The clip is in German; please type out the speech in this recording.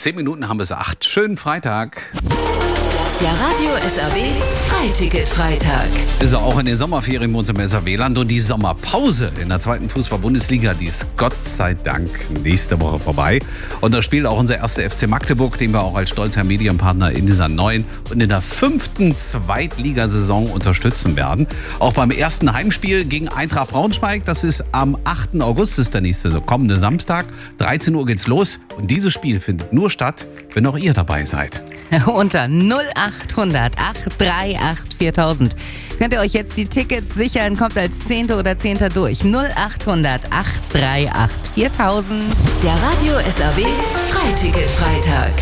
10 Minuten haben bis 8. Schönen Freitag. Der Radio SAW Freiticket-Freitag. Ist er auch in den Sommerferien bei uns im SAW-Land und die Sommerpause in der 2. Fußball-Bundesliga, die ist Gott sei Dank nächste Woche vorbei. Und da spielt auch unser erster FC Magdeburg, den wir auch als stolzer Medienpartner in dieser neuen und in der 5. Zweitligasaison unterstützen werden. Auch beim ersten Heimspiel gegen Eintracht Braunschweig, das ist am 8. August, ist der nächste, kommende Samstag. 13 Uhr geht's los und dieses Spiel findet nur statt, wenn auch ihr dabei seid. Unter 0800 838 4000 könnt ihr euch jetzt die Tickets sichern, kommt als 10. oder 10. durch. 0800 838 4000. Der Radio SAW Freiticket-Freitag.